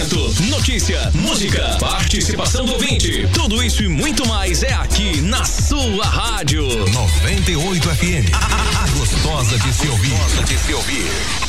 Entretenimento, notícia, música, participação do ouvinte. Tudo isso e muito mais é aqui na sua rádio. 98 FM. A gostosa de se ouvir.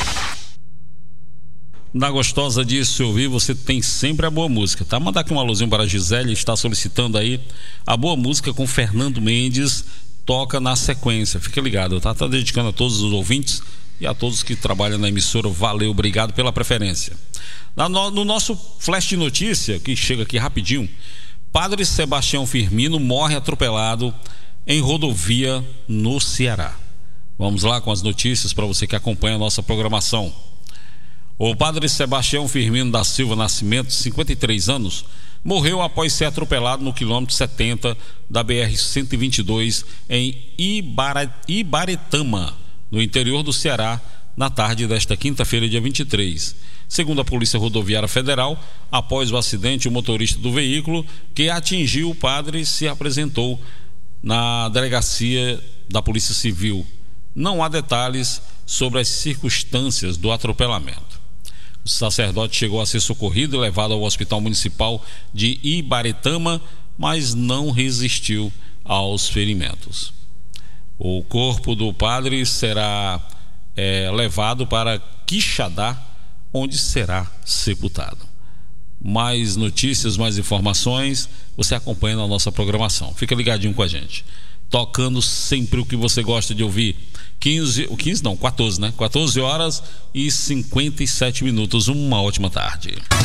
Na gostosa de se ouvir, você tem sempre a boa música, tá? Mandar aqui um alôzinho para a Gisele, está solicitando aí a boa música com Fernando Mendes, toca na sequência. Fica ligado, tá? Tá dedicando a todos os ouvintes e a todos que trabalham na emissora. Valeu, obrigado pela preferência. No nosso flash de notícia, que chega aqui rapidinho, Padre Sebastião Firmino morre atropelado em rodovia no Ceará. Vamos lá com as notícias para você que acompanha a nossa programação. O Padre Sebastião Firmino da Silva Nascimento, 53 anos, morreu após ser atropelado no quilômetro 70 da BR-122 em Ibaretama, no interior do Ceará, na tarde desta quinta-feira, dia 23. Segundo a Polícia Rodoviária Federal, após o acidente, o motorista do veículo que atingiu o padre se apresentou na delegacia da Polícia Civil. Não há detalhes sobre as circunstâncias do atropelamento. O sacerdote chegou a ser socorrido e levado ao Hospital Municipal de Ibaretama, mas não resistiu aos ferimentos. O corpo do padre será levado para Quixadá, onde será sepultado. Mais notícias, mais informações, você acompanha na nossa programação. Fica ligadinho com a gente. Tocando sempre o que você gosta de ouvir. 14, né? 14 horas e 57 minutos. Uma ótima tarde.